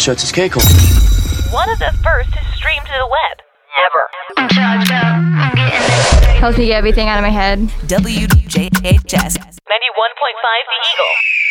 Schutz's K-Call. One of the first to stream to the web. Ever. I'm charged up. I'm getting it. Helps me get everything out of my head. WJHS 91.5 The Eagle.